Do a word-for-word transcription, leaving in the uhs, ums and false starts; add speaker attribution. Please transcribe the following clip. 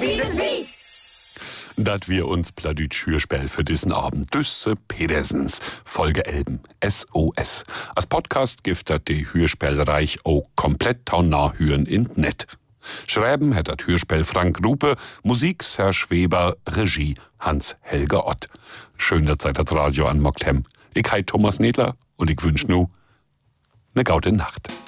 Speaker 1: Dat wir uns Pladütsch Hörspiel für diesen Abend Düsse Pedersens, Folge Elben, S O S. Als Podcast gibt dat die Hörspielreich auch komplett taunah hören in Net. Schreiben hat dat Hörspiel Frank Rupe, Musik Herr Schweber, Regie Hans-Helge Ott. Schön, dass seid das Radio an Mocklem. Ich heiße Thomas Nedler und ich wünsch nu ne gute Nacht.